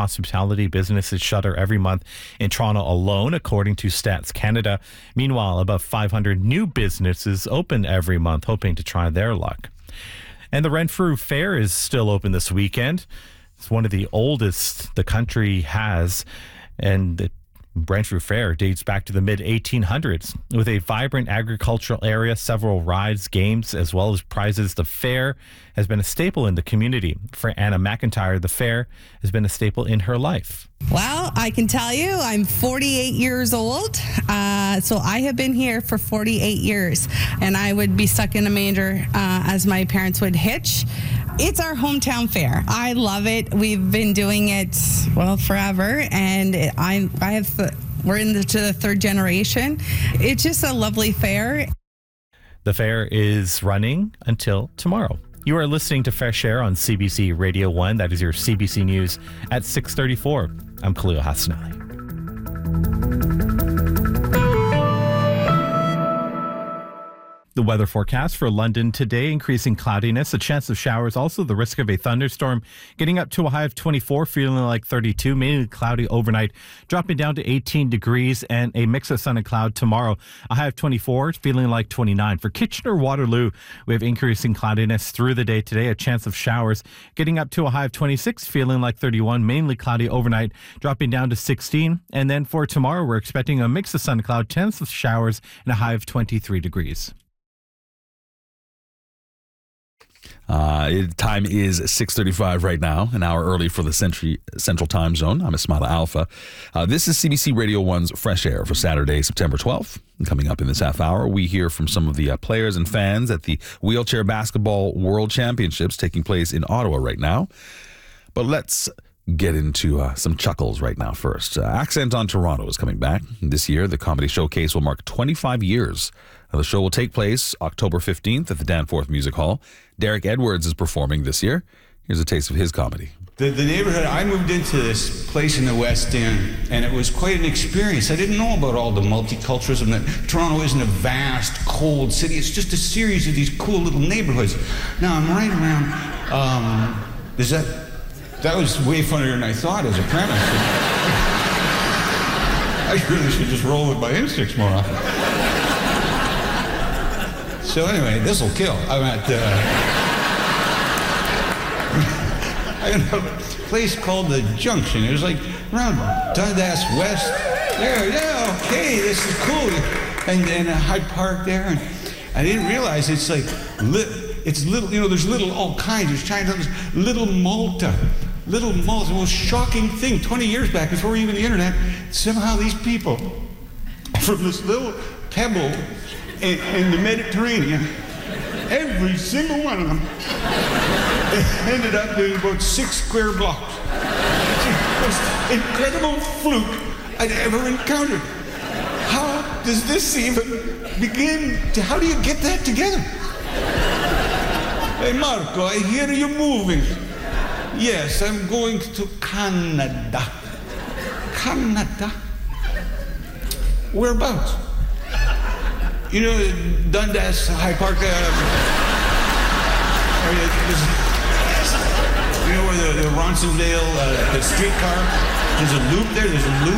hospitality businesses shutter every month in Toronto alone, according to Stats Canada. Meanwhile, about 500 new businesses open every month, hoping to try their luck. And the Renfrew Fair is still open this weekend. It's one of the oldest the country has, and the Renfrew Fair dates back to the mid-1800s. With a vibrant agricultural area, several rides, games, as well as prizes, the fair has been a staple in the community. For Anna McIntyre, the fair has been a staple in her life. Well, I can tell you I'm 48 years old, so I have been here for 48 years, and I would be stuck in a manger as my parents would hitch. It's our hometown fair. I love it. We've been doing it, well, forever, and we're into the third generation. It's just a lovely fair. The fair is running until tomorrow. You are listening to Fresh Air on CBC Radio 1. That is your CBC News at 6:34. I'm Khalil Hassanali. The weather forecast for London today, increasing cloudiness, a chance of showers, also the risk of a thunderstorm, getting up to a high of 24, feeling like 32, mainly cloudy overnight, dropping down to 18 degrees and a mix of sun and cloud tomorrow, a high of 24, feeling like 29. For Kitchener-Waterloo, we have increasing cloudiness through the day today, a chance of showers, getting up to a high of 26, feeling like 31, mainly cloudy overnight, dropping down to 16. And then for tomorrow, we're expecting a mix of sun and cloud, chance of showers, and a high of 23 degrees. Time is 6:35 right now, an hour early for the Central Time Zone. I'm Ismaila Alfa. This is CBC Radio 1's Fresh Air for Saturday, September 12th. Coming up in this half hour, we hear from some of the players and fans at the Wheelchair Basketball World Championships taking place in Ottawa right now. But let's get into some chuckles right now first. Accent on Toronto is coming back. This year, the comedy showcase will mark 25 years. The show will take place October 15th at the Danforth Music Hall. Derek Edwards is performing this year. Here's a taste of his comedy. The neighborhood, I moved into this place in the West End, and it was quite an experience. I didn't know about all the multiculturalism. That Toronto isn't a vast, cold city. It's just a series of these cool little neighborhoods. Now, I'm right around, that was way funnier than I thought as a premise. I really should just roll with my instincts more often. So anyway, this'll kill. I'm at a place called The Junction. It was like around Dundas West. Yeah, okay, this is cool. And Hyde Park there. And I didn't realize it's like, it's little, there's little all kinds. There's Chinatown, Little Malta. Little Malta, the most shocking thing. 20 years back, before even the internet, somehow these people from this little pebble in the Mediterranean, every single one of them ended up in about 6 square blocks. It's the most incredible fluke I'd ever encountered. How does this even begin how do you get that together? Hey Marco, I hear you moving. Yes, I'm going to Canada. Canada? Whereabouts? Dundas, High Park, where the Ronsondale, the streetcar, there's a loop there,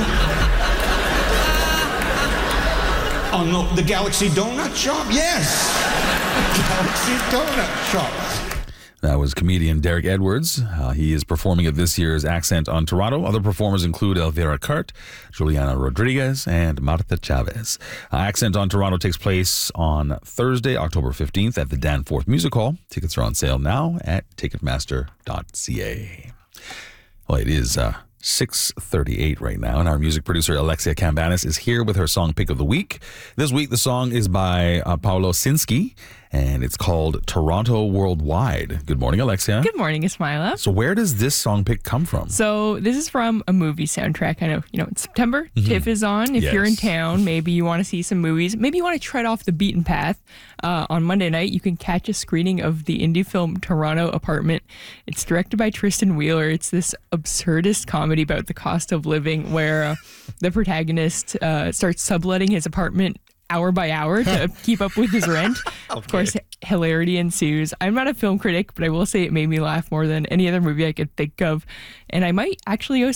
Oh no, the Galaxy Donut Shop? Yes! The Galaxy Donut Shop. That was comedian Derek Edwards. He is performing at this year's Accent on Toronto. Other performers include Elvira Cart, Juliana Rodriguez, and Marta Chavez. Accent on Toronto takes place on Thursday, October 15th at the Danforth Music Hall. Tickets are on sale now at ticketmaster.ca. Well, it is 6:38 right now, and our music producer Alexia Cambanis is here with her song pick of the week. This week, the song is by Paolo Sinski, and it's called Toronto Worldwide. Good morning, Alexia. Good morning, Ismaila. So where does this song pick come from? So this is from a movie soundtrack. I know, it's September. Mm-hmm. TIFF is on. If Yes. you're in town, maybe you want to see some movies. Maybe you want to tread off the beaten path. On Monday night, you can catch a screening of the indie film Toronto Apartment. It's directed by Tristan Wheeler. It's this absurdist comedy about the cost of living where the protagonist starts subletting his apartment hour by hour to keep up with his rent. Of course, hilarity ensues. I'm not a film critic, but I will say it made me laugh more than any other movie I could think of. And I might actually go